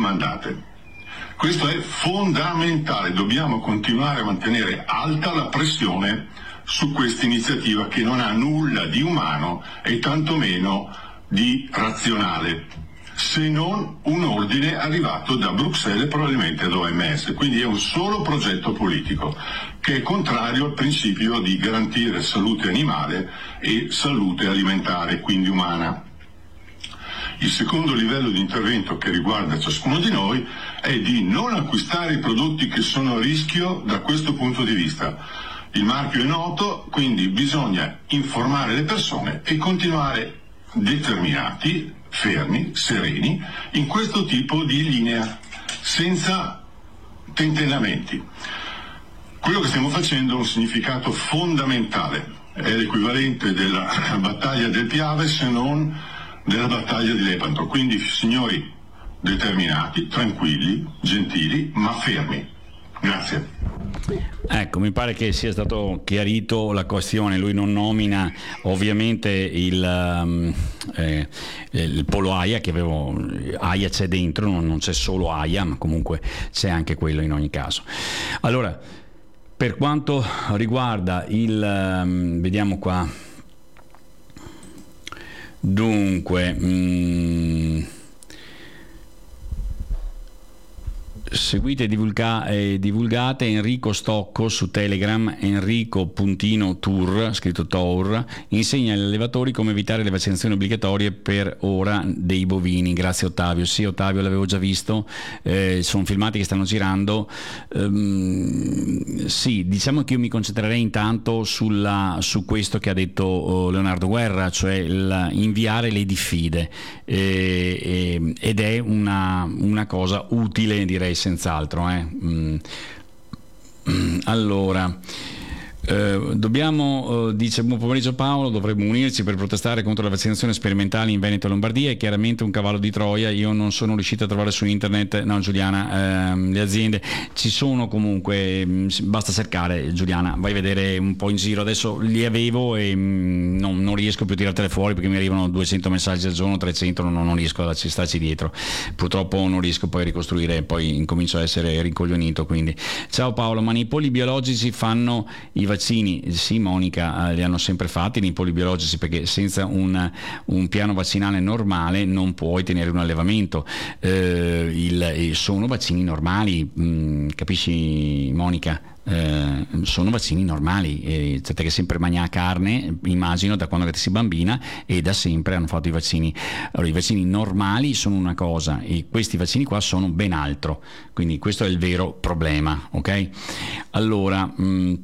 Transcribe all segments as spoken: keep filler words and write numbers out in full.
raccomandate. Questo è fondamentale, dobbiamo continuare a mantenere alta la pressione su questa iniziativa che non ha nulla di umano e tantomeno di razionale, se non un ordine arrivato da Bruxelles e probabilmente da O M S. Quindi è un solo progetto politico che è contrario al principio di garantire salute animale e salute alimentare, quindi umana. Il secondo livello di intervento che riguarda ciascuno di noi è di non acquistare i prodotti che sono a rischio da questo punto di vista. Il marchio è noto, quindi bisogna informare le persone e continuare determinati, fermi, sereni, in questo tipo di linea, senza tentennamenti. Quello che stiamo facendo ha un significato fondamentale, è l'equivalente della battaglia del Piave, se non della battaglia di Lepanto. Quindi, signori, determinati, tranquilli, gentili, ma fermi. Grazie. Ecco, mi pare che sia stato chiarito la questione. Lui non nomina ovviamente il, um, eh, il polo AIA, che avevo, AIA c'è dentro, non, non c'è solo AIA, ma comunque c'è anche quello in ogni caso. Allora, per quanto riguarda il, um, vediamo qua, dunque, mh, seguite e divulga, eh, divulgate Enrico Stocco su Telegram, Enrico.tour, scritto Tour, insegna agli allevatori come evitare le vaccinazioni obbligatorie per ora dei bovini. Grazie Ottavio. Sì, Ottavio, l'avevo già visto, eh, sono filmati che stanno girando. Um, sì, diciamo che io mi concentrerei intanto sulla, su questo che ha detto oh, Leonardo Guerra, cioè il, inviare le diffide, eh, eh, ed è una, una cosa utile, direi senz'altro. Eh. Mm. Allora, eh, dobbiamo, eh, dice buon pomeriggio Paolo, dovremmo unirci per protestare contro le vaccinazioni sperimentali in Veneto e Lombardia. È chiaramente un cavallo di Troia. Io non sono riuscito a trovare su internet, no Giuliana, ehm, le aziende ci sono comunque, mh, basta cercare, Giuliana, vai a vedere un po' in giro. Adesso li avevo e mh, non, non riesco più a tirartele fuori perché mi arrivano duecento messaggi al giorno, trecento, non, non riesco a starci dietro, purtroppo non riesco poi a ricostruire, poi incomincio a essere rincoglionito. Quindi ciao Paolo, ma nei poli biologici fanno i vaccini? Sì Monica, eh, li hanno sempre fatti nei poli biologici, perché senza un, un piano vaccinale normale non puoi tenere un allevamento. Eh, il, sono vaccini normali, mh, capisci Monica? Eh, sono vaccini normali, eh, cioè che sempre mangia carne, immagino, da quando che si bambina, e da sempre hanno fatto i vaccini. Allora, i vaccini normali sono una cosa e questi vaccini qua sono ben altro, quindi questo è il vero problema, ok? Allora, mh,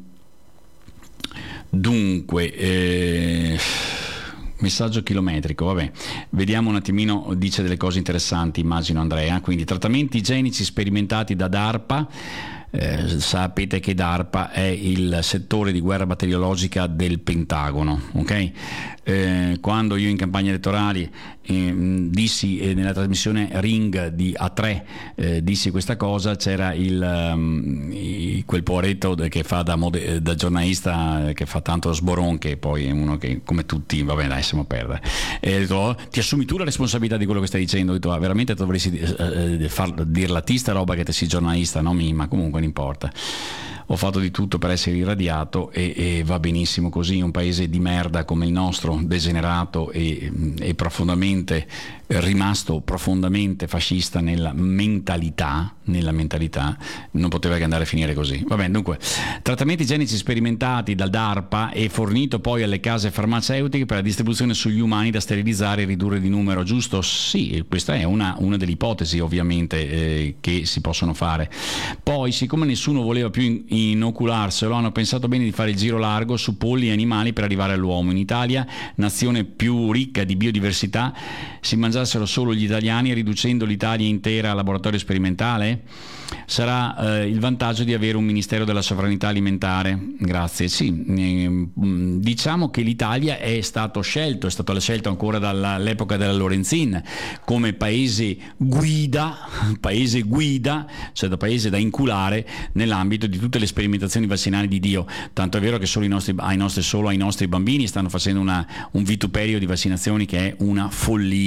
dunque, eh, messaggio chilometrico, vabbè, vediamo un attimino, dice delle cose interessanti, immagino Andrea. Quindi trattamenti igienici sperimentati da DARPA. Eh, sapete che DARPA è il settore di guerra batteriologica del Pentagono, ok? Eh, quando io in campagna elettorale eh, dissi eh, nella trasmissione Ring di A tre eh, dissi questa cosa, c'era il, um, il quel poveretto che fa da, mode, da giornalista, che fa tanto sboron, che poi è uno che come tutti, vabbè dai, siamo a perdere, e ho detto oh, ti assumi tu la responsabilità di quello che stai dicendo. Ho detto ah, veramente dovresti eh, far dirla ti sta roba che te sei giornalista, no? Ma comunque non importa, ho fatto di tutto per essere irradiato e, e va benissimo così. Un paese di merda come il nostro, degenerato e, e profondamente rimasto profondamente fascista nella mentalità, nella mentalità, non poteva che andare a finire così. Va bene, dunque, trattamenti igienici sperimentati dal DARPA e fornito poi alle case farmaceutiche per la distribuzione sugli umani da sterilizzare e ridurre di numero, giusto? Sì, questa è una, una delle ipotesi ovviamente eh, che si possono fare. Poi, siccome nessuno voleva più in, inocularselo, hanno pensato bene di fare il giro largo su polli e animali per arrivare all'uomo. In Italia, nazione più ricca di biodiversità, si mangiassero solo gli italiani, riducendo l'Italia intera a laboratorio sperimentale? Sarà eh, il vantaggio di avere un Ministero della Sovranità Alimentare. Grazie. Sì, eh, diciamo che l'Italia è stato scelto, è stato scelto ancora dall'epoca della Lorenzin come paese guida, paese guida, cioè da paese da inculare nell'ambito di tutte le sperimentazioni vaccinali di Dio. Tanto è vero che solo, i nostri, ai nostri, solo ai nostri bambini stanno facendo una, un vituperio di vaccinazioni che è una follia,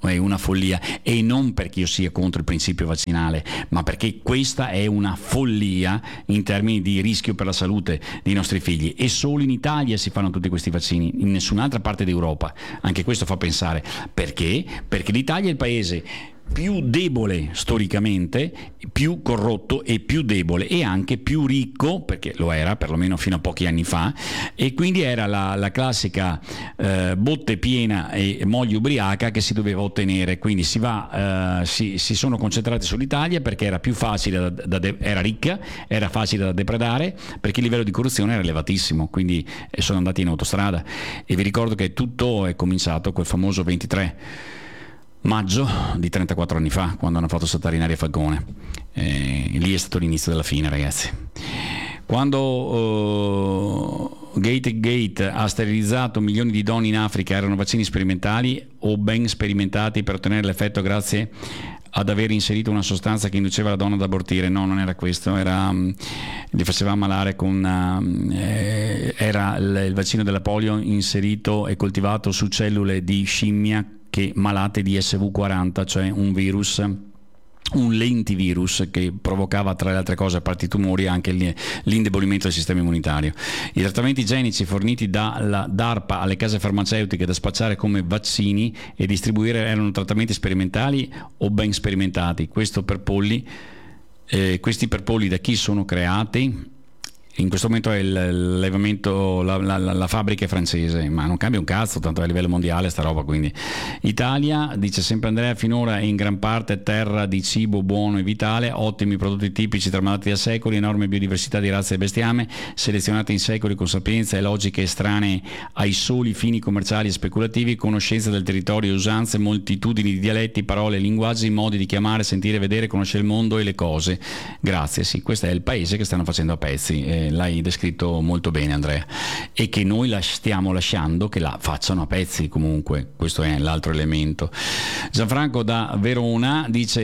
è una follia, e non perché io sia contro il principio vaccinale, ma perché questa è una follia in termini di rischio per la salute dei nostri figli, e solo in Italia si fanno tutti questi vaccini, in nessun'altra parte d'Europa. Anche questo fa pensare. Perché? Perché l'Italia è il paese più debole storicamente, più corrotto e più debole, e anche più ricco, perché lo era perlomeno fino a pochi anni fa, e quindi era la, la classica eh, botte piena e moglie ubriaca che si doveva ottenere. Quindi si, va, eh, si, si sono concentrati sull'Italia perché era più facile da, da de- era ricca, era facile da depredare, perché il livello di corruzione era elevatissimo, quindi eh, sono andati in autostrada. E vi ricordo che tutto è cominciato quel famoso ventitré maggio di trentaquattro anni fa, quando hanno fatto saltare in aria Falcone. Eh, lì è stato l'inizio della fine, ragazzi. Quando uh, Gategate ha sterilizzato milioni di donne in Africa, erano vaccini sperimentali o ben sperimentati per ottenere l'effetto grazie ad aver inserito una sostanza che induceva la donna ad abortire? No, non era questo, era, um, li faceva ammalare con uh, eh, era il, il vaccino della polio inserito e coltivato su cellule di scimmia che malate di S V quaranta, cioè un virus, un lentivirus che provocava, tra le altre cose, a parte i tumori, anche l'indebolimento del sistema immunitario. I trattamenti igienici forniti dalla DARPA alle case farmaceutiche da spacciare come vaccini e distribuire erano trattamenti sperimentali o ben sperimentati? Questo per polli, eh, questi per polli da chi sono creati? In questo momento è l'allevamento, la, la, la, la fabbrica è francese, ma non cambia un cazzo, tanto a livello mondiale sta roba. Quindi Italia, dice sempre Andrea, finora è in gran parte terra di cibo buono e vitale, ottimi prodotti tipici tramandati da secoli, enorme biodiversità di razze e bestiame, selezionate in secoli con sapienza e logiche estranee ai soli fini commerciali e speculativi, conoscenza del territorio, usanze, moltitudini di dialetti, parole, linguaggi, modi di chiamare, sentire, vedere, conoscere il mondo e le cose. Grazie, sì, questo è il paese che stanno facendo a pezzi. Eh, l'hai descritto molto bene, Andrea, e che noi la stiamo lasciando che la facciano a pezzi. Comunque questo è l'altro elemento. Gianfranco da Verona dice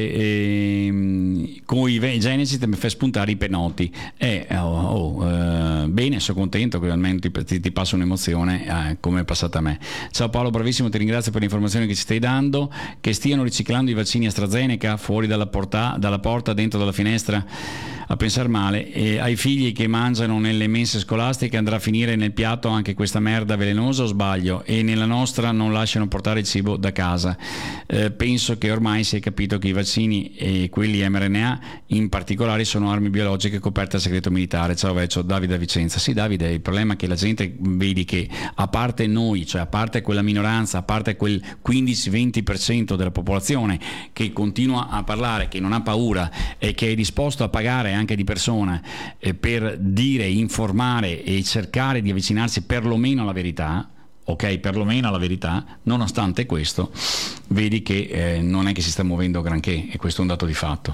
eh, con i Genesis mi fa spuntare i penoti. eh, oh, oh, eh, bene, sono contento che almeno ti, ti, ti passa un'emozione eh, come è passata a me. Ciao Paolo, bravissimo, ti ringrazio per le informazioni che ci stai dando. Che stiano riciclando i vaccini AstraZeneca fuori dalla porta, dalla porta, dentro dalla finestra, a pensare male. E ai figli che mangiano nelle mense scolastiche andrà a finire nel piatto anche questa merda velenosa, o sbaglio? E nella nostra non lasciano portare il cibo da casa. Eh, penso che ormai si è capito che i vaccini, e quelli mRNA in particolare, sono armi biologiche coperte al segreto militare. Ciao Vecchio, Davide da Vicenza. Sì Davide, il problema è che la gente, vedi che a parte noi, cioè a parte quella minoranza, a parte quel quindici venti per cento della popolazione che continua a parlare, che non ha paura e che è disposto a pagare anche di persona eh, per dire, informare e cercare di avvicinarsi perlomeno alla verità, ok, perlomeno alla verità, nonostante questo vedi che eh, non è che si sta muovendo granché, e questo è un dato di fatto.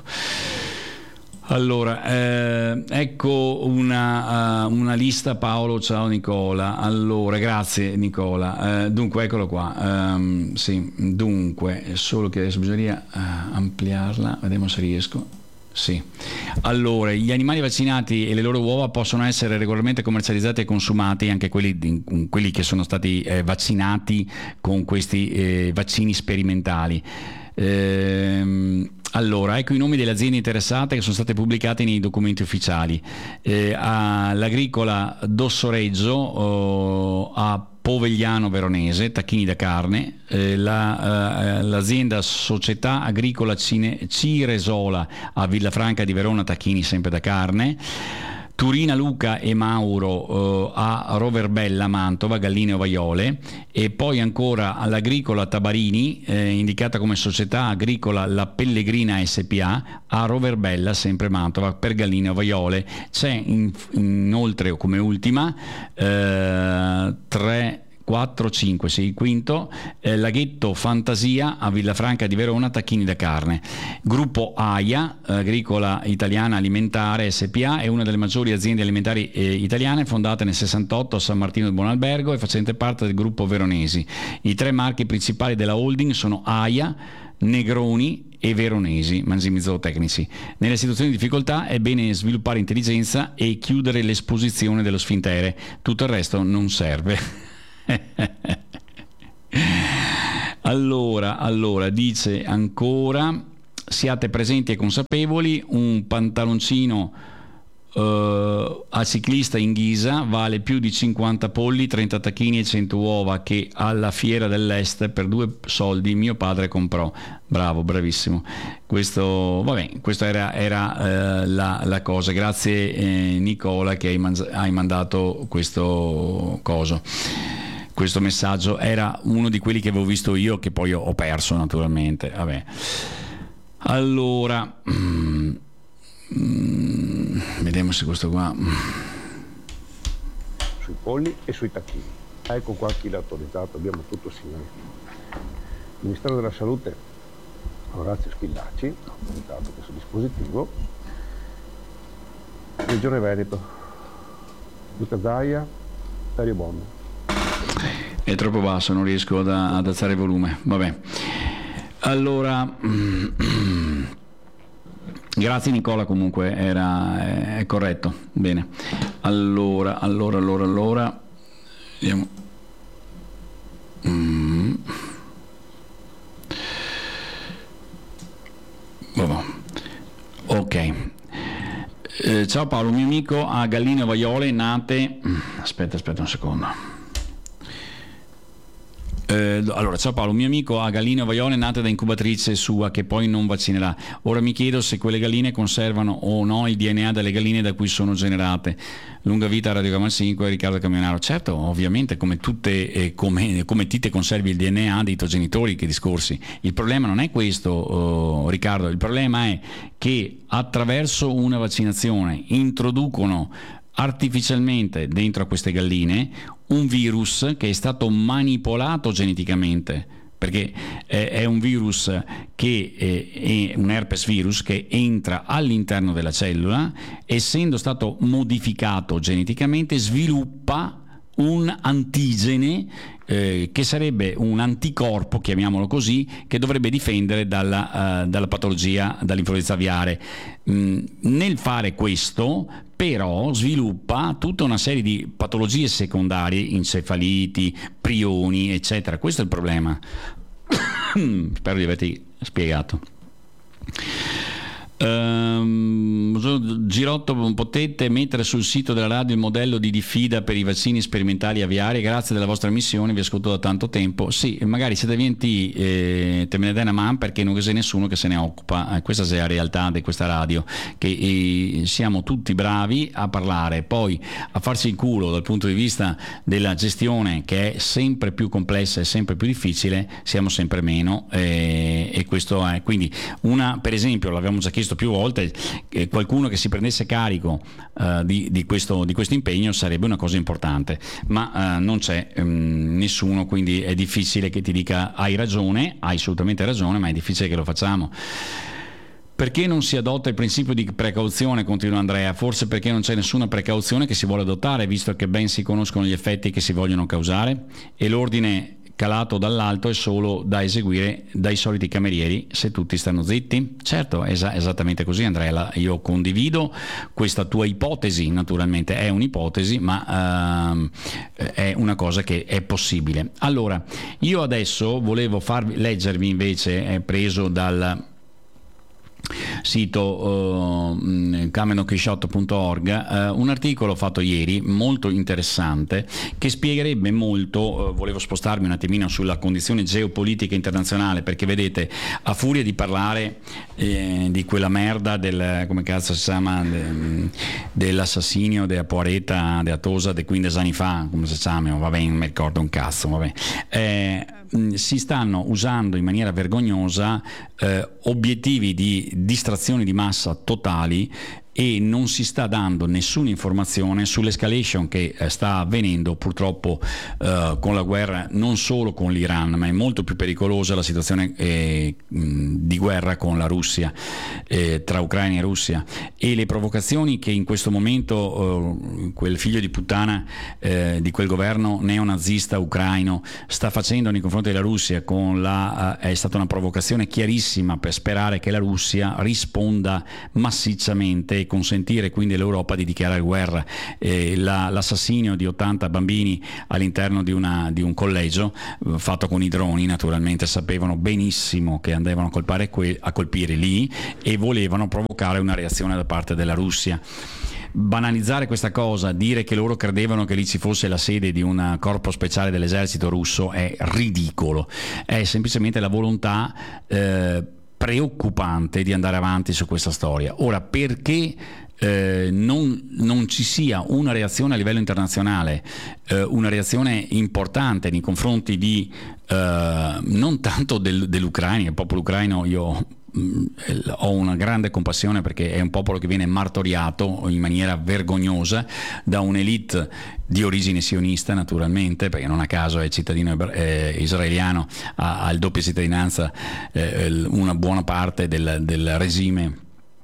Allora, eh, ecco una, uh, una lista, Paolo. Ciao Nicola. Allora, grazie Nicola. Uh, dunque, eccolo qua. Um, sì, dunque, solo che adesso bisogneria uh, ampliarla, vediamo se riesco. Sì. Allora, gli animali vaccinati e le loro uova possono essere regolarmente commercializzati e consumati, anche quelli, quelli che sono stati eh, vaccinati con questi eh, vaccini sperimentali. Ehm, allora, ecco i nomi delle aziende interessate che sono state pubblicate nei documenti ufficiali. Eh, all'Agricola Dossoreggio, oh, a Povegliano Veronese, tacchini da carne, eh, la, eh, l'azienda Società Agricola Cine, Ciresola a Villafranca di Verona, tacchini sempre da carne, Turina Luca e Mauro eh, a Roverbella Mantova, galline ovaiole, e poi ancora all'Agricola Tabarini, eh, indicata come Società Agricola La Pellegrina S P A a Roverbella, sempre Mantova, per galline ovaiole. C'è in, inoltre come ultima eh, tre quattro, cinque, sei, quinto, eh, Laghetto Fantasia a Villafranca di Verona, tacchini da carne. Gruppo AIA, Agricola Italiana Alimentare S P A, è una delle maggiori aziende alimentari eh, italiane, fondata nel sessantotto a San Martino del Buonalbergo e facente parte del gruppo Veronesi. I tre marchi principali della holding sono AIA, Negroni e Veronesi, mangimi zootecnici. Nelle situazioni di difficoltà è bene sviluppare intelligenza e chiudere l'esposizione dello sfintere, tutto il resto non serve. Allora, allora, dice ancora, siate presenti e consapevoli, un pantaloncino uh, a ciclista in ghisa vale più di cinquanta polli, trenta tacchini e cento uova che alla fiera dell'est per due soldi mio padre comprò. Bravo, bravissimo. Questo, vabbè, questo era, era uh, la, la cosa. Grazie eh, Nicola che hai, manz- hai mandato questo coso. Questo messaggio era uno di quelli che avevo visto io, che poi ho perso naturalmente. Vabbè. Allora, mm, mm, vediamo se questo qua. Sui polli e sui tacchini. Ecco qua chi l'ha autorizzato, abbiamo tutto signori. Il Ministero della Salute, Orazio Schillaci, ha autorizzato questo dispositivo. Regione Veneto, Luca Zaia, Dario Bondo. È troppo basso, non riesco ad, ad alzare il volume. Vabbè. Allora, grazie Nicola, comunque era è corretto. Bene. Allora, allora, allora, allora. Vediamo. Mm. Vabbè. Ok. Eh, ciao Paolo, un mio amico ha galline ovaiole nate. Aspetta, aspetta un secondo. Eh, allora, ciao Paolo, un mio amico ha galline ovaiole nate da incubatrice sua che poi non vaccinerà. Ora mi chiedo se quelle galline conservano o no il D N A delle galline da cui sono generate. Lunga vita a Radio Gamma cinque, Riccardo Camionaro. Certo, ovviamente, come tutte, eh, come, come ti te conservi il D N A dei tuoi genitori, che discorsi. Il problema non è questo, oh, Riccardo, il problema è che attraverso una vaccinazione introducono artificialmente dentro a queste galline un virus che è stato manipolato geneticamente, perché è un virus che è un herpes virus che entra all'interno della cellula, essendo stato modificato geneticamente sviluppa un antigene eh, che sarebbe un anticorpo, chiamiamolo così, che dovrebbe difendere dalla, uh, dalla patologia, dall'influenza aviare. Mm, nel fare questo però sviluppa tutta una serie di patologie secondarie, encefaliti, prioni, eccetera. Questo è il problema. Spero di averti spiegato. Um, Girotto, potete mettere sul sito della radio il modello di diffida per i vaccini sperimentali aviari? Grazie della vostra missione, vi ascolto da tanto tempo. Sì, magari siete vienti, eh, te me ne dai una man, perché non c'è nessuno che se ne occupa. Eh, questa è la realtà di questa radio, che eh, siamo tutti bravi a parlare, poi a farci il culo dal punto di vista della gestione, che è sempre più complessa e sempre più difficile, siamo sempre meno, eh, e questo è quindi una, per esempio, l'abbiamo già chiesto più volte, eh, qualcuno che si prendesse carico uh, di, di, questo, di questo impegno sarebbe una cosa importante, ma uh, non c'è um, nessuno, quindi è difficile che ti dica hai ragione, hai assolutamente ragione, ma è difficile che lo facciamo. Perché non si adotta il principio di precauzione, continua Andrea? Forse perché non c'è nessuna precauzione che si vuole adottare, visto che ben si conoscono gli effetti che si vogliono causare, e l'ordine calato dall'alto è solo da eseguire dai soliti camerieri se tutti stanno zitti. Certo, è es- esattamente così Andrea, io condivido questa tua ipotesi, naturalmente è un'ipotesi, ma uh, è una cosa che è possibile. Allora, io adesso volevo farvi leggervi invece, è preso dal sito uh, Kamenokishot punto org, uh, un articolo fatto ieri molto interessante che spiegherebbe molto, uh, volevo spostarmi un attimino sulla condizione geopolitica internazionale, perché vedete, a furia di parlare eh, di quella merda del, come cazzo si chiama, de, dell'assassinio della Poareta, della Tosa di quindici anni fa, come si chiama, va bene, non mi ricordo un cazzo, va bene. Eh, si stanno usando in maniera vergognosa eh, obiettivi di distrazione di massa totali, e non si sta dando nessuna informazione sull'escalation che eh, sta avvenendo purtroppo eh, con la guerra, non solo con l'Iran, ma è molto più pericolosa la situazione eh, di guerra con la Russia, eh, tra Ucraina e Russia, e le provocazioni che in questo momento eh, quel figlio di puttana eh, di quel governo neonazista ucraino sta facendo nei confronti della Russia, con la, eh, è stata una provocazione chiarissima per sperare che la Russia risponda massicciamente e consentire quindi all'Europa di dichiarare guerra. Eh, la, l'assassinio di ottanta bambini all'interno di, una, di un collegio eh, fatto con i droni, naturalmente sapevano benissimo che andavano a colpire, que- a colpire lì e volevano provocare una reazione da parte della Russia. Banalizzare questa cosa, dire che loro credevano che lì ci fosse la sede di un corpo speciale dell'esercito russo è ridicolo, è semplicemente la volontà eh, preoccupante di andare avanti su questa storia. Ora, perché Eh, non, non ci sia una reazione a livello internazionale, eh, una reazione importante nei confronti di eh, non tanto del, dell'Ucraina, il popolo ucraino, io mh, ho una grande compassione perché è un popolo che viene martoriato in maniera vergognosa da un'elite di origine sionista, naturalmente, perché non a caso è cittadino eh, israeliano, ha, ha il doppia cittadinanza, eh, una buona parte del, del regime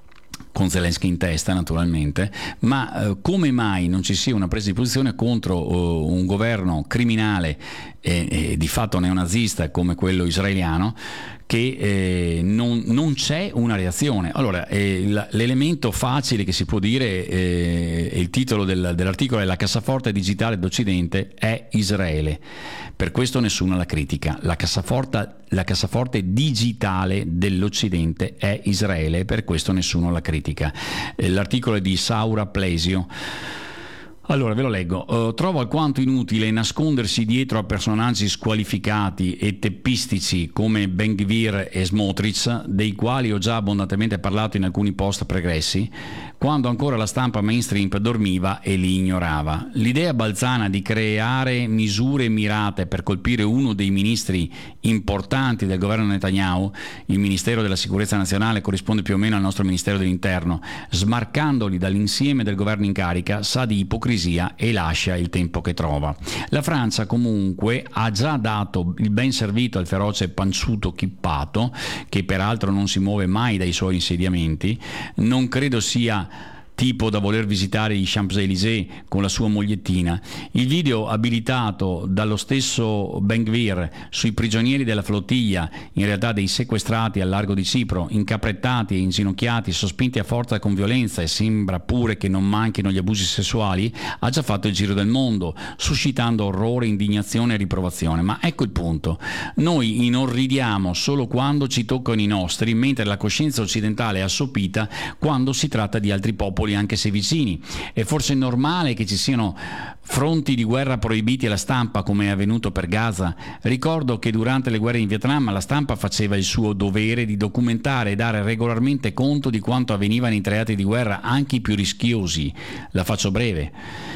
con Zelensky in testa, naturalmente. Ma eh, come mai non ci sia una presa di posizione contro uh, un governo criminale e, e di fatto neonazista come quello israeliano, che eh, non, non c'è una reazione? Allora, eh, l'elemento facile che si può dire, eh, il titolo del, dell'articolo è: la cassaforte digitale d'Occidente è Israele, per questo nessuno la critica. La cassaforte, la cassaforte digitale dell'Occidente è Israele, per questo nessuno la critica. Eh, l'articolo è di Saura Plesio. Allora, ve lo leggo. Uh, trovo alquanto inutile nascondersi dietro a personaggi squalificati e teppistici come Ben-Gvir e Smotrich, dei quali ho già abbondantemente parlato in alcuni post pregressi, quando ancora la stampa mainstream dormiva e li ignorava. L'idea balzana di creare misure mirate per colpire uno dei ministri importanti del governo Netanyahu, il Ministero della Sicurezza Nazionale corrisponde più o meno al nostro Ministero dell'Interno, smarcandoli dall'insieme del governo in carica, sa di ipocrisia e lascia il tempo che trova. La Francia comunque ha già dato il ben servito al feroce panciuto chippato, che peraltro non si muove mai dai suoi insediamenti. Non credo sia tipo da voler visitare i Champs-Élysées con la sua mogliettina. Il video abilitato dallo stesso Ben-Gvir sui prigionieri della flottiglia, in realtà dei sequestrati al largo di Cipro, incaprettati e inginocchiati, sospinti a forza con violenza, e sembra pure che non manchino gli abusi sessuali, ha già fatto il giro del mondo, suscitando orrore, indignazione e riprovazione. Ma ecco il punto: noi inorridiamo solo quando ci toccano i nostri, mentre la coscienza occidentale è assopita quando si tratta di altri popoli, anche se vicini. È forse normale che ci siano fronti di guerra proibiti alla stampa, come è avvenuto per Gaza. Ricordo che durante le guerre in Vietnam la stampa faceva il suo dovere di documentare e dare regolarmente conto di quanto avveniva nei teatri di guerra, anche i più rischiosi. La faccio breve.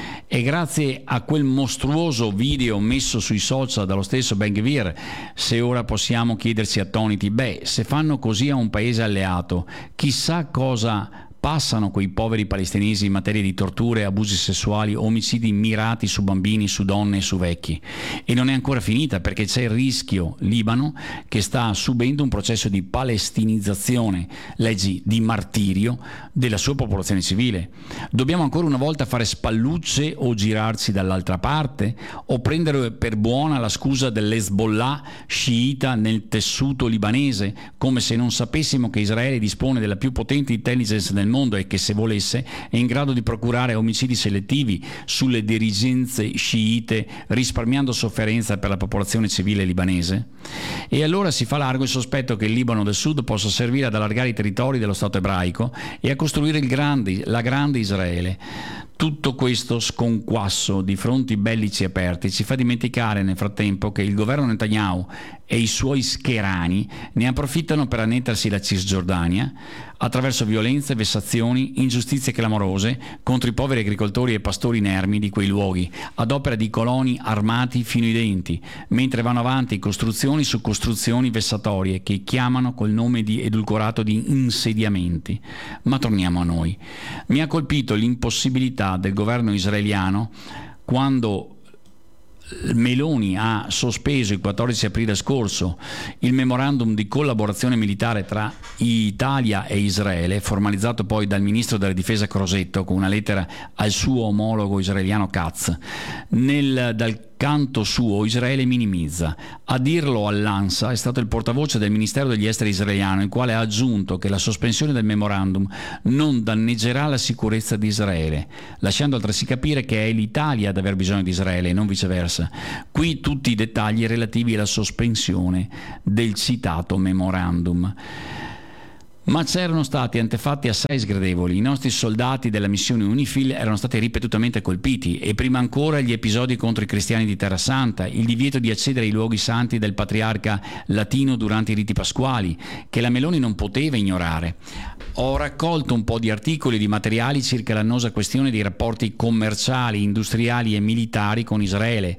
E grazie a quel mostruoso video messo sui social dallo stesso Ben-Gvir, se ora possiamo chiederci attoniti, beh, se fanno così a un paese alleato, chissà cosa passano quei poveri palestinesi in materia di torture, abusi sessuali, omicidi mirati su bambini, su donne e su vecchi. E non è ancora finita, perché c'è il rischio Libano, che sta subendo un processo di palestinizzazione, leggi di martirio, della sua popolazione civile. Dobbiamo ancora una volta fare spallucce o girarci dall'altra parte, o prendere per buona la scusa dell'Hezbollah sciita nel tessuto libanese, come se non sapessimo che Israele dispone della più potente intelligence del mondo e che, se volesse, è in grado di procurare omicidi selettivi sulle dirigenze sciite, risparmiando sofferenza per la popolazione civile libanese. E allora si fa largo il sospetto che il Libano del Sud possa servire ad allargare i territori dello Stato ebraico e a costruire il grande, la grande Israele. Tutto questo sconquasso di fronti bellici aperti ci fa dimenticare nel frattempo che il governo Netanyahu e i suoi scherani ne approfittano per annettersi la Cisgiordania attraverso violenze, vessazioni, ingiustizie clamorose contro i poveri agricoltori e pastori inermi di quei luoghi, ad opera di coloni armati fino ai denti, mentre vanno avanti costruzioni su costruzioni vessatorie che chiamano col nome di edulcorato di insediamenti. Ma torniamo a noi. Mi ha colpito l'impossibilità del governo israeliano, quando Meloni ha sospeso il quattordici aprile scorso il memorandum di collaborazione militare tra Italia e Israele, formalizzato poi dal ministro della difesa Crosetto con una lettera al suo omologo israeliano Katz. Nel, dal canto suo Israele minimizza. A dirlo all'ANSA è stato il portavoce del Ministero degli Esteri israeliano, il quale ha aggiunto che la sospensione del memorandum non danneggerà la sicurezza di Israele, lasciando altresì capire che è l'Italia ad aver bisogno di Israele e non viceversa. Qui tutti i dettagli relativi alla sospensione del citato memorandum. Ma c'erano stati antefatti assai sgradevoli. I nostri soldati della missione UNIFIL erano stati ripetutamente colpiti, e prima ancora gli episodi contro i cristiani di Terra Santa, il divieto di accedere ai luoghi santi del patriarca latino durante i riti pasquali, che la Meloni non poteva ignorare. Ho raccolto un po' di articoli e di materiali circa l'annosa questione dei rapporti commerciali, industriali e militari con Israele.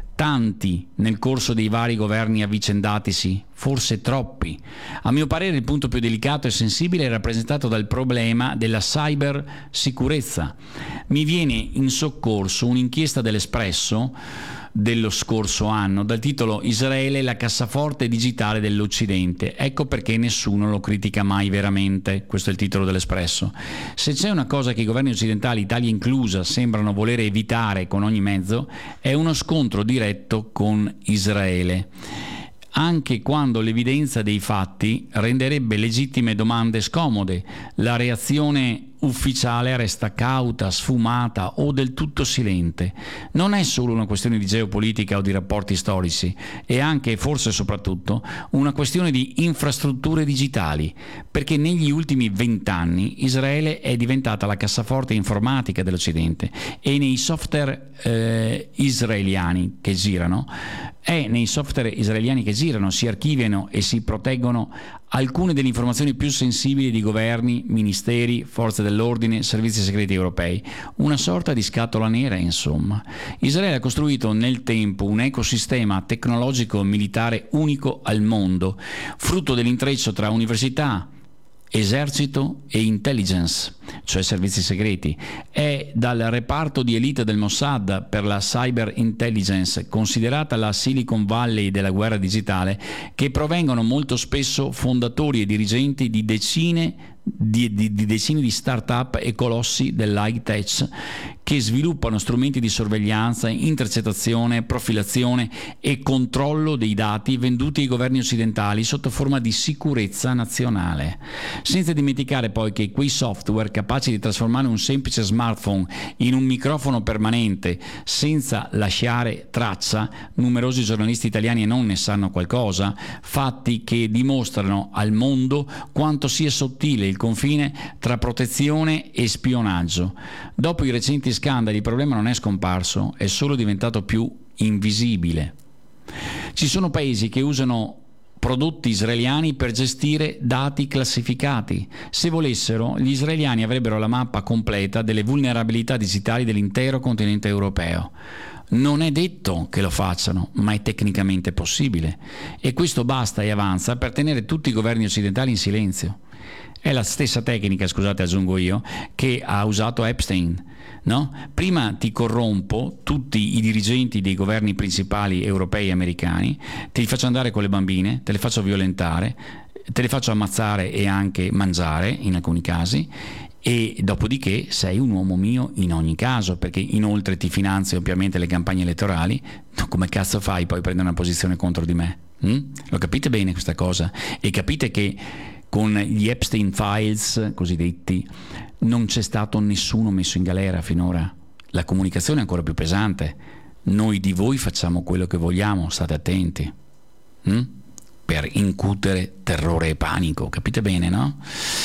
Tanti nel corso dei vari governi avvicendatisi, forse troppi. A mio parere il punto più delicato e sensibile è rappresentato dal problema della cybersicurezza. Mi viene in soccorso un'inchiesta dell'Espresso dello scorso anno dal titolo "Israele, la cassaforte digitale dell'Occidente". Ecco perché nessuno lo critica mai veramente. Questo è il titolo dell'Espresso. Se c'è una cosa che i governi occidentali, Italia inclusa, sembrano volere evitare con ogni mezzo, è uno scontro diretto con Israele, anche quando l'evidenza dei fatti renderebbe legittime domande scomode. La reazione ufficiale resta cauta, sfumata o del tutto silente. Non è solo una questione di geopolitica o di rapporti storici, è anche e forse soprattutto una questione di infrastrutture digitali, perché negli ultimi vent'anni Israele è diventata la cassaforte informatica dell'Occidente, e nei software eh, israeliani che girano è nei software israeliani che girano si archiviano e si proteggono alcune delle informazioni più sensibili di governi, ministeri, forze dell'ordine, servizi segreti europei. Una sorta di scatola nera, insomma. Israele ha costruito nel tempo un ecosistema tecnologico militare unico al mondo, frutto dell'intreccio tra università, esercito e intelligence, cioè servizi segreti. È dal reparto di elite del Mossad per la cyber intelligence, considerata la Silicon Valley della guerra digitale, che provengono molto spesso fondatori e dirigenti di decine Di, di, di decine di start-up e colossi dell'high tech che sviluppano strumenti di sorveglianza, intercettazione, profilazione e controllo dei dati venduti ai governi occidentali sotto forma di sicurezza nazionale. Senza dimenticare poi che quei software capaci di trasformare un semplice smartphone in un microfono permanente senza lasciare traccia, numerosi giornalisti italiani e non ne sanno qualcosa, fatti che dimostrano al mondo quanto sia sottile il confine tra protezione e spionaggio. Dopo i recenti scandali il problema non è scomparso, è solo diventato più invisibile. Ci sono paesi che usano prodotti israeliani per gestire dati classificati. Se volessero, gli israeliani avrebbero la mappa completa delle vulnerabilità digitali dell'intero continente europeo. Non è detto che lo facciano, ma è tecnicamente possibile. E questo basta e avanza per tenere tutti i governi occidentali in silenzio. È la stessa tecnica, scusate, aggiungo io, che ha usato Epstein, no? Prima ti corrompo tutti i dirigenti dei governi principali europei e americani, te li faccio andare con le bambine, te le faccio violentare, te le faccio ammazzare e anche mangiare in alcuni casi, e dopodiché sei un uomo mio in ogni caso, perché inoltre ti finanzio ovviamente le campagne elettorali. Come cazzo fai poi a prendere una posizione contro di me? Mm? Lo capite bene questa cosa? E capite che con gli Epstein Files cosiddetti non c'è stato nessuno messo in galera finora. La comunicazione è ancora più pesante. Noi di voi facciamo quello che vogliamo, state attenti, mm? per incutere terrore e panico, capite bene, no?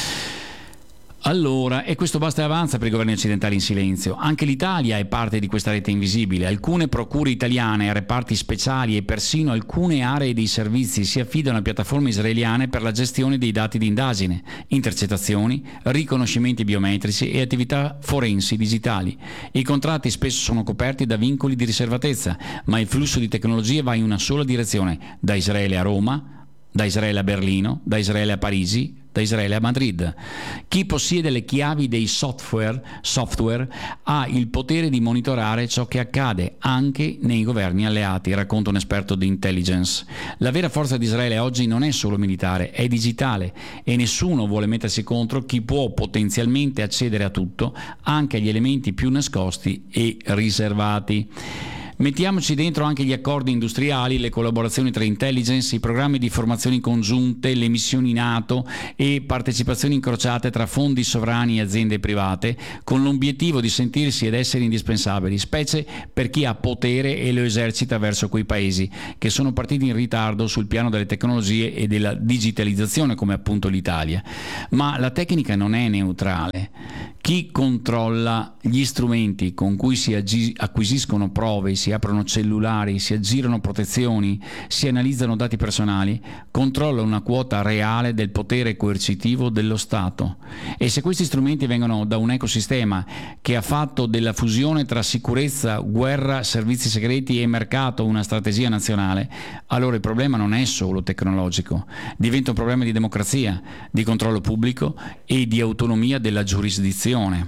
Allora, e questo basta e avanza per i governi occidentali in silenzio. Anche l'Italia è parte di questa rete invisibile. Alcune procure italiane, reparti speciali e persino alcune aree dei servizi si affidano a piattaforme israeliane per la gestione dei dati di indagine, intercettazioni, riconoscimenti biometrici e attività forensi digitali. I contratti spesso sono coperti da vincoli di riservatezza, ma il flusso di tecnologie va in una sola direzione: da Israele a Roma, da Israele a Berlino, da Israele a Parigi, da Israele a Madrid. Chi possiede le chiavi dei software, software ha il potere di monitorare ciò che accade anche nei governi alleati, racconta un esperto di intelligence. La vera forza di Israele oggi non è solo militare, è digitale, e nessuno vuole mettersi contro chi può potenzialmente accedere a tutto, anche agli elementi più nascosti e riservati. Mettiamoci dentro anche gli accordi industriali, le collaborazioni tra intelligence, i programmi di formazioni congiunte, le missioni NATO e partecipazioni incrociate tra fondi sovrani e aziende private, con l'obiettivo di sentirsi ed essere indispensabili, specie per chi ha potere e lo esercita verso quei paesi che sono partiti in ritardo sul piano delle tecnologie e della digitalizzazione, come appunto l'Italia. Ma la tecnica non è neutrale. Chi controlla gli strumenti con cui si acquisiscono prove, si aprono cellulari, si aggirano protezioni, si analizzano dati personali, controlla una quota reale del potere coercitivo dello Stato. E se questi strumenti vengono da un ecosistema che ha fatto della fusione tra sicurezza, guerra, servizi segreti e mercato una strategia nazionale, allora il problema non è solo tecnologico, diventa un problema di democrazia, di controllo pubblico e di autonomia della giurisdizione.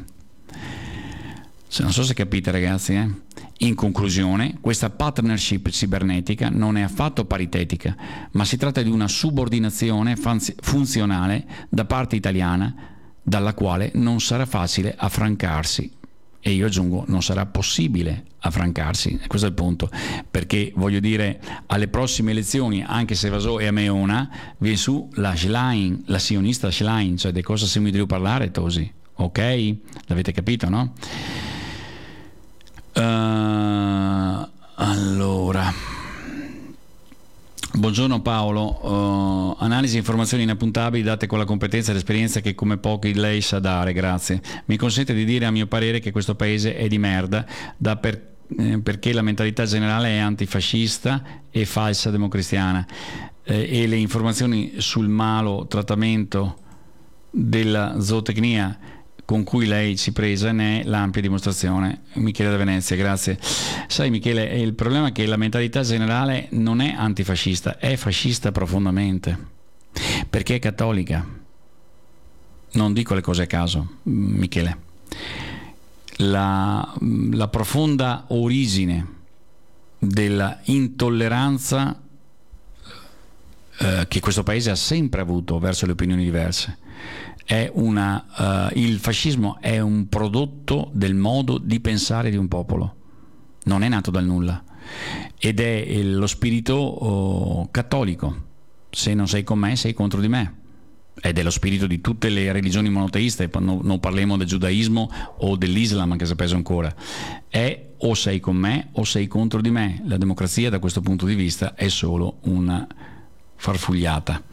Non so se capite, ragazzi, eh? In conclusione, questa partnership cibernetica non è affatto paritetica, ma si tratta di una subordinazione funzionale da parte italiana, dalla quale non sarà facile affrancarsi. E io aggiungo, non sarà possibile affrancarsi, questo è il punto, perché voglio dire, alle prossime elezioni, anche se Vasò è a Meona, viene su la Schlein, la sionista Schlein, cioè di cosa si mi devo parlare, Tosi, ok? L'avete capito, no? Uh, allora, buongiorno Paolo, uh, analisi e informazioni inappuntabili date con la competenza e l'esperienza che come pochi lei sa dare, grazie. Mi consente di dire a mio parere che questo paese è di merda, da per, eh, perché la mentalità generale è antifascista e falsa democristiana, eh, e le informazioni sul malo trattamento della zootecnia con cui lei ci presa ne è l'ampia dimostrazione. Michele da Venezia, grazie. Sai Michele, il problema è che la mentalità generale non è antifascista, è fascista profondamente, perché è cattolica. Non dico le cose a caso, Michele. La, la profonda origine della intolleranza eh, che questo paese ha sempre avuto verso le opinioni diverse è una, uh, il fascismo è un prodotto del modo di pensare di un popolo, non è nato dal nulla, ed è lo spirito uh, cattolico. Se non sei con me sei contro di me, ed è lo spirito di tutte le religioni monoteiste, non, non parliamo del giudaismo o dell'Islam, che sapete ancora, è o sei con me o sei contro di me. La democrazia da questo punto di vista è solo una farfugliata.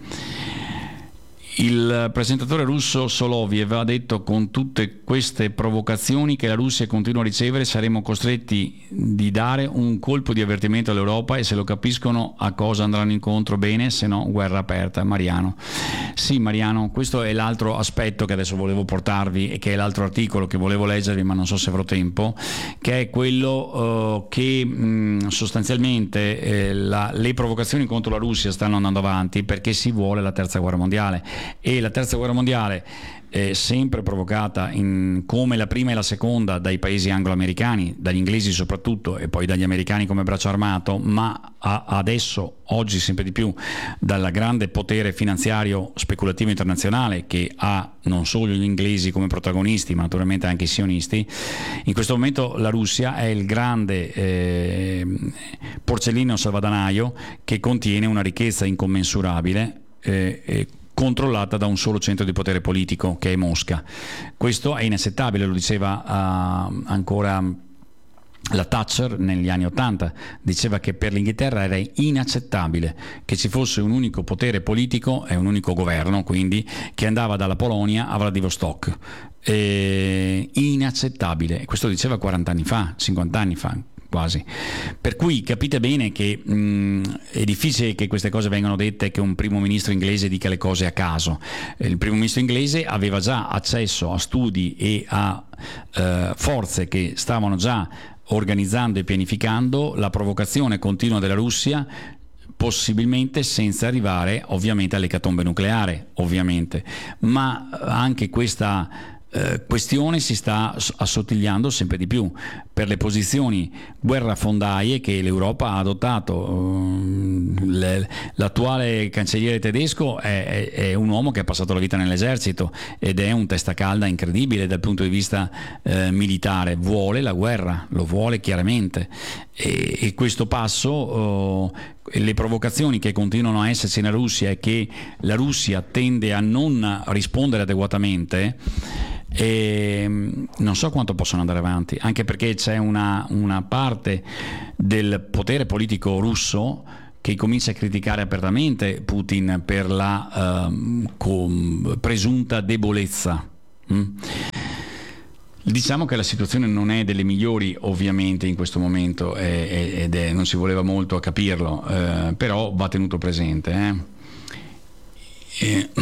Il presentatore russo Soloviev ha detto: con tutte queste provocazioni che la Russia continua a ricevere saremo costretti di dare un colpo di avvertimento all'Europa, e se lo capiscono a cosa andranno incontro bene, se no guerra aperta. Mariano. Sì Mariano, questo è l'altro aspetto che adesso volevo portarvi, e che è l'altro articolo che volevo leggervi, ma non so se avrò tempo, che è quello uh, che mh, sostanzialmente eh, la, le provocazioni contro la Russia stanno andando avanti perché si vuole la terza guerra mondiale. E la terza guerra mondiale è sempre provocata in, come la prima e la seconda, dai paesi anglo-americani, dagli inglesi soprattutto, e poi dagli americani come braccio armato, ma a, adesso, oggi sempre di più, dal grande potere finanziario speculativo internazionale che ha non solo gli inglesi come protagonisti, ma naturalmente anche i sionisti. In questo momento la Russia è il grande eh, porcellino salvadanaio che contiene una ricchezza incommensurabile eh, eh, controllata da un solo centro di potere politico, che è Mosca. Questo è inaccettabile, lo diceva uh, ancora la Thatcher negli anni Ottanta, diceva che per l'Inghilterra era inaccettabile che ci fosse un unico potere politico e un unico governo, quindi, che andava dalla Polonia a Vladivostok. Eh, inaccettabile, questo lo diceva quaranta anni fa, cinquanta anni fa quasi. Per cui capite bene che mh, è difficile che queste cose vengano dette, che un primo ministro inglese dica le cose a caso. Il primo ministro inglese aveva già accesso a studi e a eh, forze che stavano già organizzando e pianificando la provocazione continua della Russia, possibilmente senza arrivare ovviamente all'ecatombe nucleare, ovviamente, ma anche questa eh, questione si sta assottigliando sempre di più per le posizioni guerrafondaie che l'Europa ha adottato. Le, l'attuale cancelliere tedesco è, è, è un uomo che ha passato la vita nell'esercito ed è un testa calda incredibile dal punto di vista eh, militare, vuole la guerra, lo vuole chiaramente, e, e questo passo, oh, le provocazioni che continuano a esserci nella Russia e che la Russia tende a non rispondere adeguatamente, e non so quanto possono andare avanti, anche perché c'è una, una parte del potere politico russo che comincia a criticare apertamente Putin per la uh, com, presunta debolezza. Mm? Diciamo che la situazione non è delle migliori ovviamente in questo momento, eh, ed è, non si voleva molto a capirlo, eh, però va tenuto presente. Eh. E...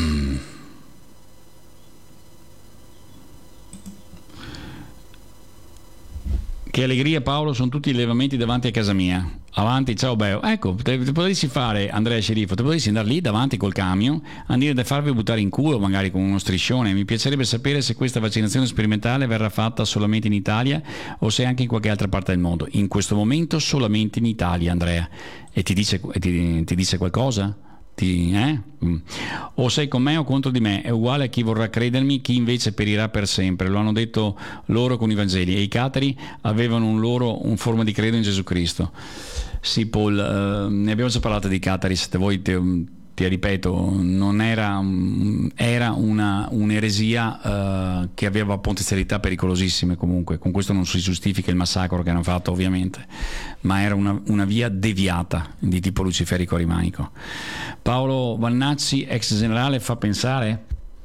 Che allegria, Paolo, sono tutti allevamenti davanti a casa mia. Avanti, ciao Beo. Ecco, te, te potessi fare, Andrea Sceriffo, te potessi andare lì davanti col camion, andare a farvi buttare in culo magari con uno striscione. Mi piacerebbe sapere se questa vaccinazione sperimentale verrà fatta solamente in Italia o se anche in qualche altra parte del mondo. In questo momento solamente in Italia, Andrea. E ti dice, ti, ti dice qualcosa? Ti, eh? mm. O sei con me o contro di me, è uguale a chi vorrà credermi, chi invece perirà per sempre. Lo hanno detto loro con i Vangeli, e i catari avevano un loro un forma di credo in Gesù Cristo. Sì, Paul, uh, ne abbiamo già parlato di catari, se voi te, ti ripeto, non era, era una, un'eresia uh, che aveva potenzialità pericolosissime. Comunque con questo non si giustifica il massacro che hanno fatto ovviamente, ma era una, una via deviata di tipo luciferico arimanico. Paolo Vannacci, ex generale, fa pensare?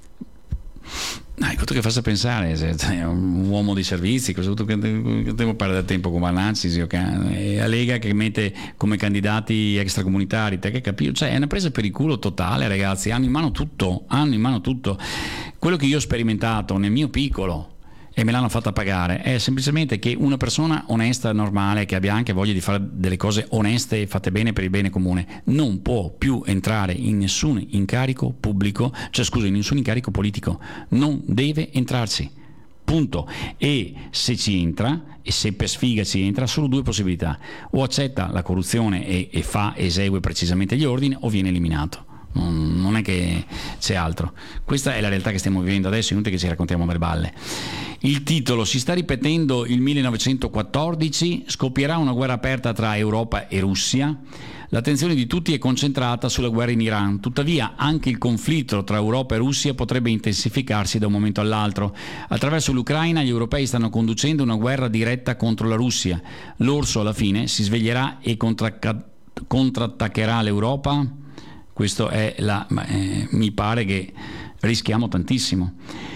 Ecco, tu che faccia pensare, se è un uomo di servizi, cosa che devo perdere tempo con Vannacci, zio, e la Lega che mette come candidati extracomunitari, te che capisci? Cioè è una presa per il culo totale, ragazzi, hanno in mano tutto, hanno in mano tutto. Quello che io ho sperimentato nel mio piccolo, e me l'hanno fatta pagare, è semplicemente che una persona onesta, normale, che abbia anche voglia di fare delle cose oneste e fatte bene per il bene comune, non può più entrare in nessun incarico pubblico, cioè scusa, in nessun incarico politico, non deve entrarci, punto. E se ci entra, e se per sfiga ci entra, solo due possibilità: o accetta la corruzione e, e fa, esegue precisamente gli ordini, o viene eliminato. Non è che c'è altro. Questa è la realtà che stiamo vivendo adesso, è inutile che ci raccontiamo delle balle. Il titolo: si sta ripetendo il millenovecentoquattordici, scoppierà una guerra aperta tra Europa e Russia. L'attenzione di tutti è concentrata sulla guerra in Iran, tuttavia anche il conflitto tra Europa e Russia potrebbe intensificarsi da un momento all'altro. Attraverso l'Ucraina gli europei stanno conducendo una guerra diretta contro la Russia. L'orso alla fine si sveglierà e contra- contrattaccherà l'Europa? Questo è la, eh, mi pare che rischiamo tantissimo.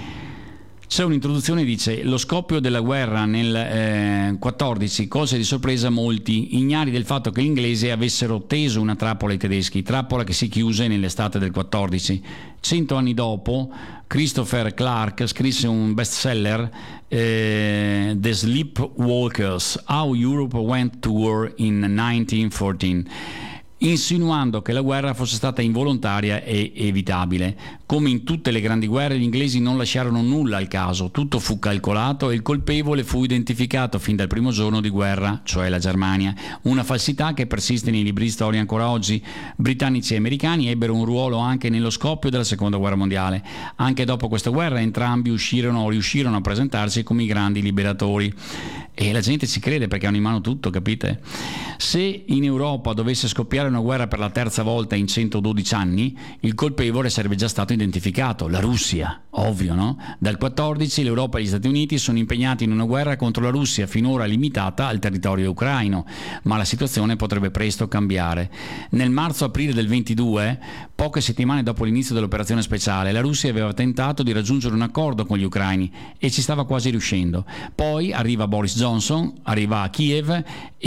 C'è un'introduzione che dice: lo scoppio della guerra nel eh, quattordici colse di sorpresa molti, ignari del fatto che gli inglesi avessero teso una trappola ai tedeschi, trappola che si chiuse nell'estate del quattordici. Cento anni dopo Christopher Clark scrisse un bestseller, eh, The Sleepwalkers, How Europe Went to War in nineteen fourteen, insinuando che la guerra fosse stata involontaria e evitabile. Come in tutte le grandi guerre, gli inglesi non lasciarono nulla al caso, tutto fu calcolato e il colpevole fu identificato fin dal primo giorno di guerra, cioè la Germania. Una falsità che persiste nei libri di storia ancora oggi. Britannici e americani ebbero un ruolo anche nello scoppio della seconda guerra mondiale. Anche dopo questa guerra entrambi uscirono o riuscirono a presentarsi come i grandi liberatori. E la gente ci crede perché hanno in mano tutto, capite? Se in Europa dovesse scoppiare una guerra per la terza volta in centododici anni, il colpevole sarebbe già stato identificato, la Russia, ovvio, no? Dal quattordici l'Europa e gli Stati Uniti sono impegnati in una guerra contro la Russia, finora limitata al territorio ucraino, ma la situazione potrebbe presto cambiare. Nel marzo-aprile del ventidue, poche settimane dopo l'inizio dell'operazione speciale, la Russia aveva tentato di raggiungere un accordo con gli ucraini e ci stava quasi riuscendo. Poi arriva Boris Johnson Johnson arriva a Kiev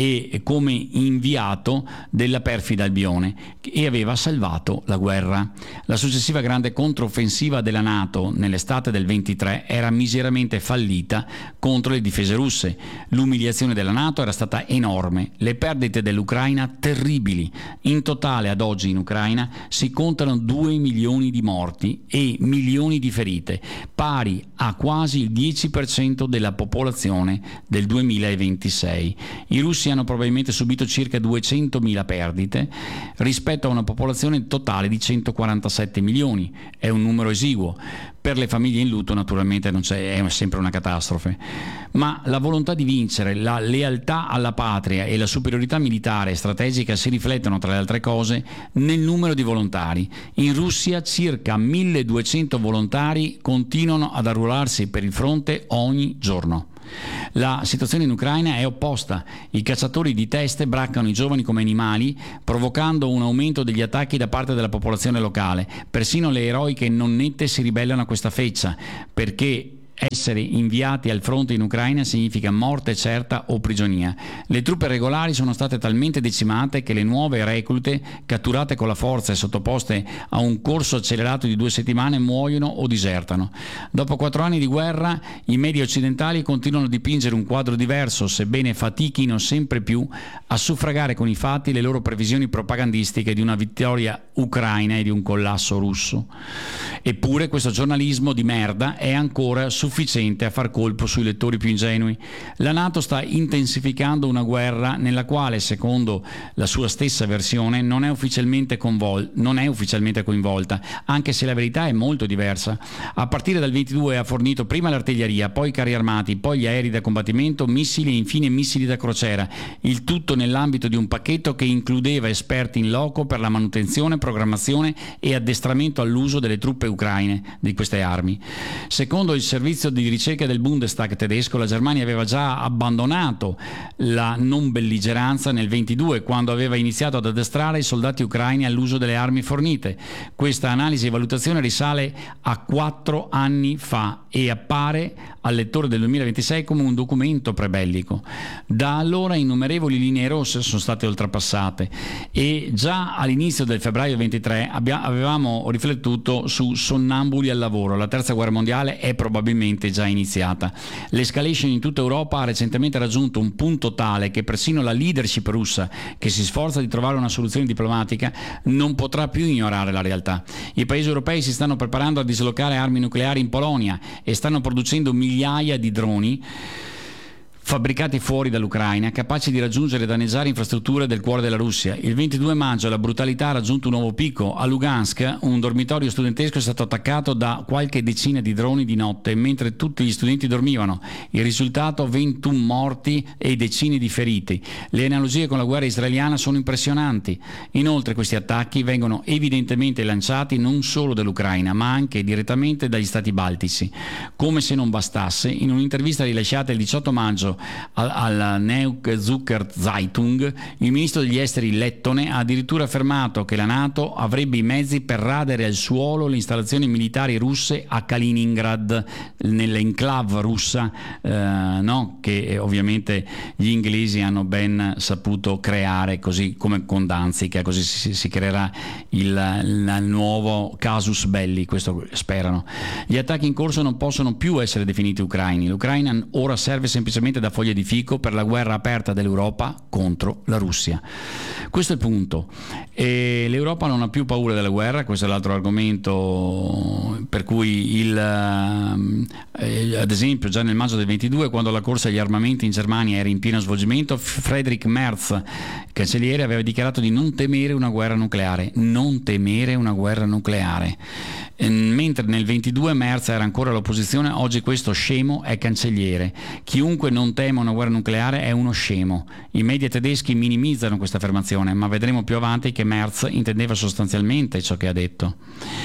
e come inviato della perfida Albione e aveva salvato la guerra. La successiva grande controffensiva della NATO nell'estate del ventitré era miseramente fallita contro le difese russe. L'umiliazione della NATO era stata enorme, le perdite dell'Ucraina terribili. In totale ad oggi in Ucraina si contano due milioni di morti e milioni di ferite, pari a quasi il dieci per cento della popolazione del duemilaventisei. I russi hanno probabilmente subito circa duecentomila perdite rispetto a una popolazione totale di centoquarantasette milioni. È un numero esiguo. Per le famiglie in lutto naturalmente non c'è, è sempre una catastrofe, ma la volontà di vincere, la lealtà alla patria e la superiorità militare e strategica si riflettono, tra le altre cose, nel numero di volontari. In Russia circa milleduecento volontari continuano ad arruolarsi per il fronte ogni giorno. La situazione in Ucraina è opposta. I cacciatori di teste braccano i giovani come animali, provocando un aumento degli attacchi da parte della popolazione locale. Persino le eroiche nonnette si ribellano a questa feccia, perché essere inviati al fronte in Ucraina significa morte certa o prigionia. Le truppe regolari sono state talmente decimate che le nuove reclute, catturate con la forza e sottoposte a un corso accelerato di due settimane, muoiono o disertano. Dopo quattro anni di guerra, i media occidentali continuano a dipingere un quadro diverso, sebbene fatichino sempre più a suffragare con i fatti le loro previsioni propagandistiche di una vittoria ucraina e di un collasso russo. Eppure questo giornalismo di merda è ancora sufficiente a far colpo sui lettori più ingenui. La NATO sta intensificando una guerra nella quale, secondo la sua stessa versione, non è ufficialmente convol- non è ufficialmente coinvolta, anche se la verità è molto diversa. A partire dal ventidue ha fornito prima l'artiglieria, poi i carri armati, poi gli aerei da combattimento, missili e infine missili da crociera, il tutto nell'ambito di un pacchetto che includeva esperti in loco per la manutenzione, programmazione e addestramento all'uso delle truppe ucraine di queste armi. Secondo il servizio di ricerca del Bundestag tedesco, la Germania aveva già abbandonato la non belligeranza nel ventidue, quando aveva iniziato ad addestrare i soldati ucraini all'uso delle armi fornite. Questa analisi e valutazione risale a quattro anni fa e appare al lettore del duemilaventisei come un documento prebellico. Da allora innumerevoli linee rosse sono state oltrepassate e già all'inizio del febbraio ventitré abbia, avevamo riflettuto su sonnambuli al lavoro. La terza guerra mondiale è probabilmente già iniziata. L'escalation in tutta Europa ha recentemente raggiunto un punto tale che persino la leadership russa, che si sforza di trovare una soluzione diplomatica, non potrà più ignorare la realtà. I paesi europei si stanno preparando a dislocare armi nucleari in Polonia e stanno producendo migliaia di droni fabbricati fuori dall'Ucraina, capaci di raggiungere e danneggiare infrastrutture del cuore della Russia. Il ventidue maggio la brutalità ha raggiunto un nuovo picco. A Lugansk un dormitorio studentesco è stato attaccato da qualche decina di droni di notte, mentre tutti gli studenti dormivano. Il risultato: ventuno morti e decine di feriti. Le analogie con la guerra israeliana sono impressionanti. Inoltre questi attacchi vengono evidentemente lanciati non solo dall'Ucraina, ma anche direttamente dagli stati baltici. Come se non bastasse, in un'intervista rilasciata il diciotto maggio alla Neue Zucker Zeitung, il ministro degli esteri lettone ha addirittura affermato che la NATO avrebbe i mezzi per radere al suolo le installazioni militari russe a Kaliningrad, nell'enclave russa, eh, no? che ovviamente gli inglesi hanno ben saputo creare, così come con Danzig, così si, si creerà il, il nuovo casus belli, questo sperano. Gli attacchi in corso non possono più essere definiti ucraini. L'Ucraina ora serve semplicemente da foglia di fico per la guerra aperta dell'Europa contro la Russia. Questo è il punto. E l'Europa non ha più paura della guerra, questo è l'altro argomento per cui il, eh, ad esempio già nel maggio del ventidue, quando la corsa agli armamenti in Germania era in pieno svolgimento, Friedrich Merz, cancelliere, aveva dichiarato di non temere una guerra nucleare, non temere una guerra nucleare. Mentre nel ventidue Merz era ancora all'opposizione, oggi questo scemo è cancelliere. Chiunque non teme una guerra nucleare è uno scemo. I media tedeschi minimizzano questa affermazione, ma vedremo più avanti che Merz intendeva sostanzialmente ciò che ha detto.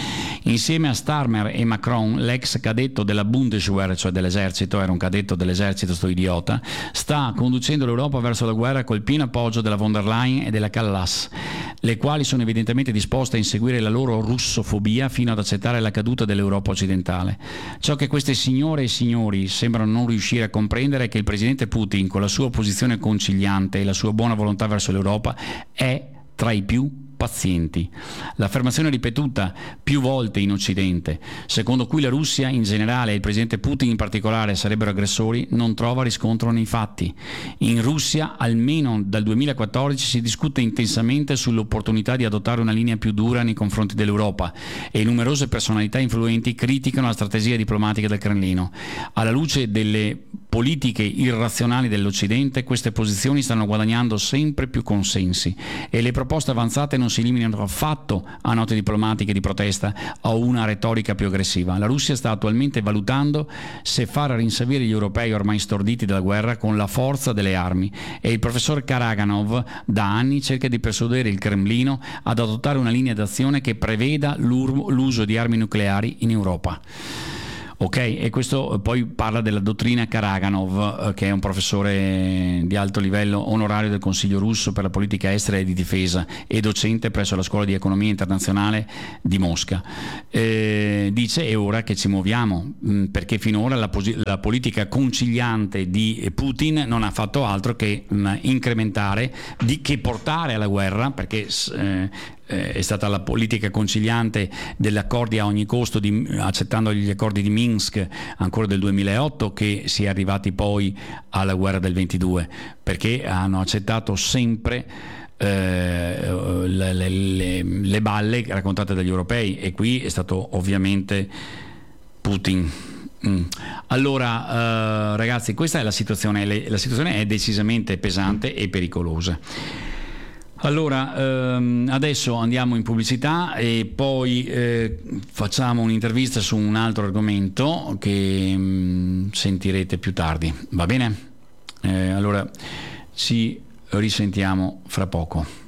Insieme a Starmer e Macron, l'ex cadetto della Bundeswehr, cioè dell'esercito, era un cadetto dell'esercito sto idiota, sta conducendo l'Europa verso la guerra col pieno appoggio della von der Leyen e della Callas, le quali sono evidentemente disposte a inseguire la loro russofobia fino ad accettare la caduta dell'Europa occidentale. Ciò che queste signore e signori sembrano non riuscire a comprendere è che il presidente Putin, con la sua posizione conciliante e la sua buona volontà verso l'Europa, è tra i più pazienti. L'affermazione ripetuta più volte in Occidente, secondo cui la Russia in generale e il presidente Putin in particolare sarebbero aggressori, non trova riscontro nei fatti. In Russia, almeno dal duemilaquattordici, si discute intensamente sull'opportunità di adottare una linea più dura nei confronti dell'Europa e numerose personalità influenti criticano la strategia diplomatica del Cremlino. Alla luce delle politiche irrazionali dell'Occidente, queste posizioni stanno guadagnando sempre più consensi e le proposte avanzate non si limitano affatto a note diplomatiche di protesta o una retorica più aggressiva. La Russia sta attualmente valutando se far rinsavire gli europei ormai storditi dalla guerra con la forza delle armi e il professor Karaganov da anni cerca di persuadere il Cremlino ad adottare una linea d'azione che preveda l'uso di armi nucleari in Europa. Ok, e questo poi parla della dottrina Karaganov, che è un professore di alto livello onorario del Consiglio russo per la politica estera e di difesa e docente presso la Scuola di Economia Internazionale di Mosca. Eh, dice: è ora che ci muoviamo, mh, perché finora la, la politica conciliante di Putin non ha fatto altro che mh, incrementare, di, che portare alla guerra, perché eh, è stata la politica conciliante degli accordi a ogni costo, di, accettando gli accordi di Minsk ancora del duemilaotto, che si è arrivati poi alla guerra del ventidue, perché hanno accettato sempre eh, le, le, le balle raccontate dagli europei, e qui è stato ovviamente Putin. Mm. Allora eh, ragazzi, questa è la situazione, la situazione è decisamente pesante e pericolosa. Allora, ehm, adesso andiamo in pubblicità e poi eh, facciamo un'intervista su un altro argomento che mh, sentirete più tardi, va bene? Eh, allora ci risentiamo fra poco.